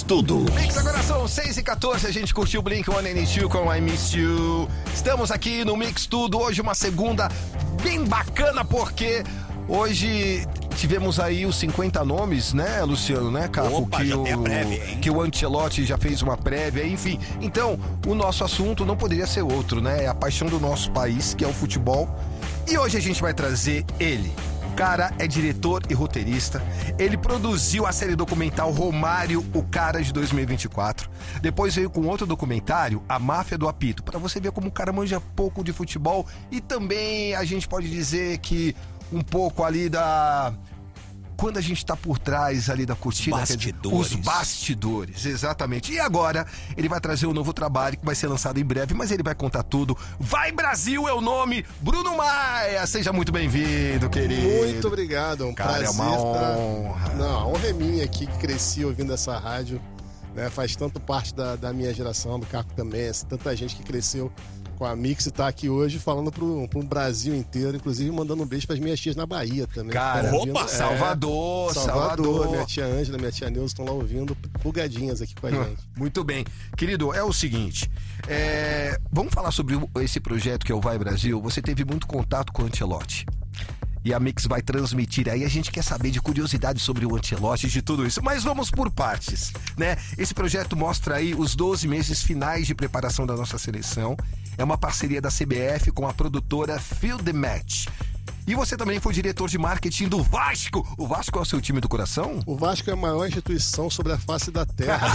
Tudo. Mix, agora são 6h14, a gente curtiu Blink-182 com I Miss You. Estamos aqui no Mix Tudo, hoje uma segunda bem bacana, porque hoje tivemos aí os 50 nomes, né, Luciano, né, Capo? Opa, já tem a prévia, hein? Que o Ancelotti já fez uma prévia, enfim. Então, o nosso assunto não poderia ser outro, né? É a paixão do nosso país, que é o futebol. E hoje a gente vai trazer ele. O cara é diretor e roteirista. Ele produziu a série documental Romário, o Cara de 2024. Depois veio com outro documentário, A Máfia do Apito, para você ver como o cara manja pouco de futebol e também a gente pode dizer que um pouco ali da... Quando a gente tá por trás ali da cortina... Bastidores. Os bastidores, exatamente. E agora ele vai trazer um novo trabalho que vai ser lançado em breve, mas ele vai contar tudo. Vai Brasil é o nome, Bruno Maia. Seja muito bem-vindo, querido. Muito obrigado, é um Cara, prazer. é uma honra. Não, a honra é minha aqui, que cresci ouvindo essa rádio, né? Faz tanto parte da minha geração, do Caco também, tanta gente que cresceu com a Mix e tá aqui hoje falando pro Brasil inteiro, inclusive mandando um beijo pras minhas tias na Bahia também. Cara, opa, Salvador. Minha tia Ângela, minha tia Neuza estão lá ouvindo, bugadinhas aqui com a gente. Muito bem. Querido, é o seguinte, vamos falar sobre esse projeto que é o Vai Brasil. Você teve muito contato com o Ancelotti. E a Mix vai transmitir aí, a gente quer saber de curiosidades sobre o Ancelotti, de tudo isso. Mas vamos por partes, né? Esse projeto mostra aí os 12 meses finais de preparação da nossa seleção. É uma parceria da CBF com a produtora Feel the Match. E você também foi diretor de marketing do Vasco. O Vasco é o seu time do coração? O Vasco é a maior instituição sobre a face da terra.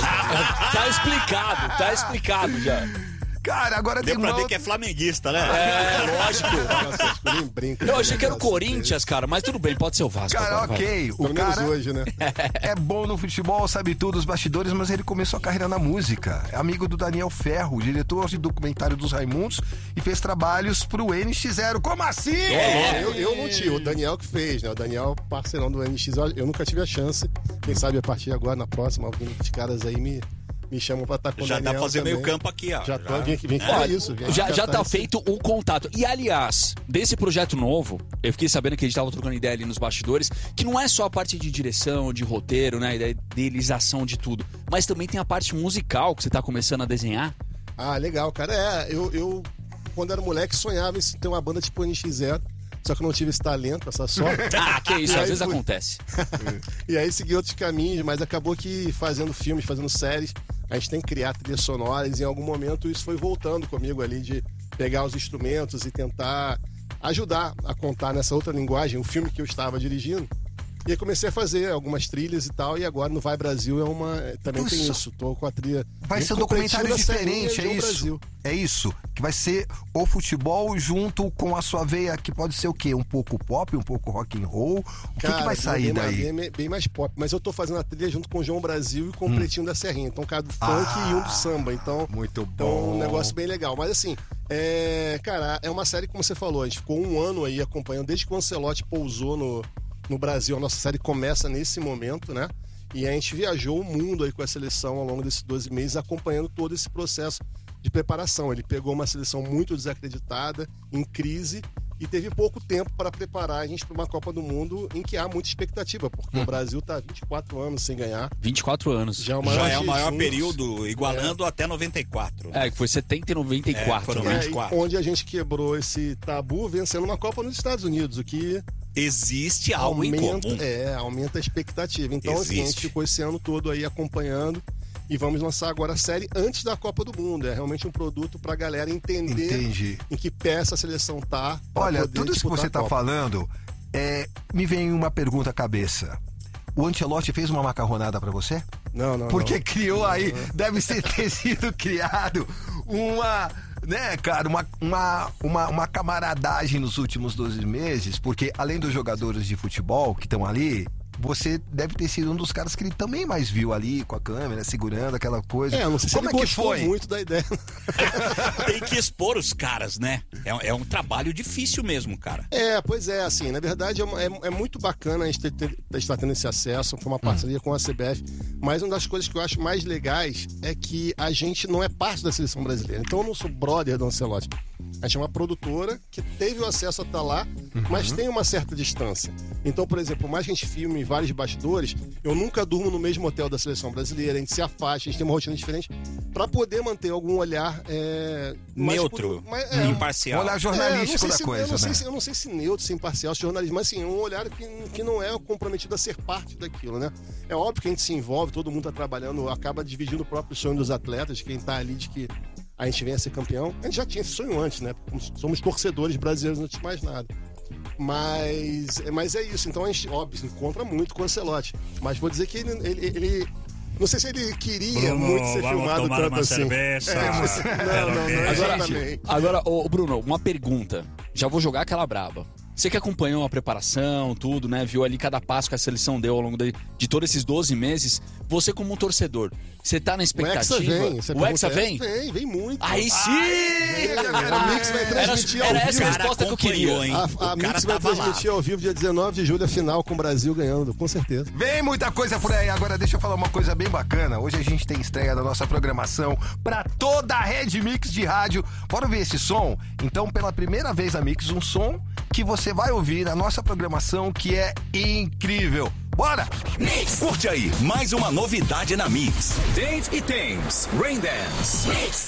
Tá explicado já. Cara, agora Deu tem pra uma... ver que é flamenguista, né? É, lógico. Nem brinca. Eu achei que era o Corinthians, cara, mas tudo bem, pode ser o Vasco. Cara, vai. ok. O Pelo menos cara hoje, né? é bom no futebol, sabe tudo, os bastidores, mas ele começou a carreira na música. É amigo do Daniel Ferro, diretor de documentário dos Raimundos, e fez trabalhos pro NX0. Como assim? Eu não tinha, o Daniel que fez, né? O Daniel, parceirão do NX, eu nunca tive a chance. Quem sabe a partir de agora, na próxima, alguns dos caras aí me chamam pra estar com o Já Daniel dá pra fazer também. meio campo aqui, ó. Já tô, vim cá isso. Já tá feito o contato. E, aliás, desse projeto novo, eu fiquei sabendo que a gente tava trocando ideia ali nos bastidores, que não é só a parte de direção, de roteiro, né, da idealização de tudo, mas também tem a parte musical que você tá começando a desenhar. Ah, legal, cara. Eu quando era moleque, sonhava em ter uma banda tipo NX0, só que eu não tive esse talento, essa sorte. Ah, que isso, E às aí vezes fui. acontece. E aí segui outros caminhos, mas acabou que fazendo filmes, fazendo séries, a gente tem que criar trilhas sonoras e em algum momento isso foi voltando comigo ali de pegar os instrumentos e tentar ajudar a contar nessa outra linguagem o filme que eu estava dirigindo. E aí comecei a fazer algumas trilhas e tal, e agora no Vai Brasil também tem isso. Tô com a trilha. Vai ser um documentário diferente, é isso? É isso? Que vai ser o futebol junto com a sua veia, que pode ser o quê? Um pouco pop, um pouco rock and roll? O que vai sair daí? Bem mais pop. Mas eu tô fazendo a trilha junto com o João Brasil e com o Pretinho da Serrinha. Então, um cara do funk e um do samba. Então, muito bom. Então, um negócio bem legal. Mas assim, cara, é uma série, como você falou, a gente ficou um ano aí acompanhando, desde que o Ancelotti pousou no Brasil. A nossa série começa nesse momento, né? E a gente viajou o mundo aí com a seleção ao longo desses 12 meses, acompanhando todo esse processo de preparação. Ele pegou uma seleção muito desacreditada, em crise, e teve pouco tempo para preparar a gente para uma Copa do Mundo em que há muita expectativa, porque o Brasil está há 24 anos sem ganhar. 24 anos. Já é o maior período, igualando até 94. Que foi 70 e 94. Foram né? 24. Onde a gente quebrou esse tabu vencendo uma Copa nos Estados Unidos, o que existe algo em comum. Aumenta a expectativa. Então, assim, a gente ficou esse ano todo aí acompanhando e vamos lançar agora a série antes da Copa do Mundo. É realmente um produto pra galera entender em que pé essa seleção tá. Olha, tudo isso que você tá falando, me vem uma pergunta à cabeça. O Ancelotti fez uma macarronada pra você? Não. Porque criou aí, deve ter sido criado uma... Né, cara, uma camaradagem nos últimos 12 meses, porque além dos jogadores de futebol que estão ali, você deve ter sido um dos caras que ele também mais viu ali com a câmera, segurando aquela coisa. Não sei se Como ele é que gostou foi? muito da ideia. Tem que expor os caras, né? É um trabalho difícil mesmo, cara. Pois é, assim, na verdade é muito bacana a gente estar tendo esse acesso com uma parceria com a CBF, mas uma das coisas que eu acho mais legais é que a gente não é parte da seleção brasileira. Então eu não sou brother do Ancelotti. A gente é uma produtora que teve o acesso a estar lá, mas tem uma certa distância. Então, por exemplo, por mais que a gente filme vários bastidores, eu nunca durmo no mesmo hotel da seleção brasileira, a gente se afasta, a gente tem uma rotina diferente, para poder manter algum olhar neutro, imparcial. Um olhar jornalístico da coisa, eu não sei se neutro, se imparcial, se jornalismo, mas assim, um olhar que não é comprometido a ser parte daquilo, né? É óbvio que a gente se envolve, todo mundo tá trabalhando, acaba dividindo o próprio sonho dos atletas, quem tá ali de que a gente venha a ser campeão. A gente já tinha esse sonho antes, né? Somos torcedores brasileiros, não tinha mais nada. Mas é isso. Então a gente, óbvio, encontra muito com o Ancelotti. Mas vou dizer que ele não sei se ele queria muito ser filmado tanto assim. Cerveja, não, exatamente. Agora, Bruno, uma pergunta. Já vou jogar aquela braba. Você que acompanhou a preparação, tudo, né? Viu ali cada passo que a seleção deu ao longo de todos esses 12 meses. Você como um torcedor, você tá na expectativa? O Hexa vem? Vem muito. Aí sim! A Mix vai transmitir ao vivo. Era essa a resposta que eu queria. Hein? A Mix vai transmitir ao vivo dia 19 de julho, a final com o Brasil ganhando, com certeza. Vem muita coisa por aí. Agora deixa eu falar uma coisa bem bacana. Hoje a gente tem estreia da nossa programação pra toda a rede Mix de rádio. Bora ver esse som? Então, pela primeira vez na Mix, um som que você vai ouvir na nossa programação que é incrível. Bora! Mix. Curte aí, mais uma novidade na Mix. Dave e Thames, Rain Dance. Mix.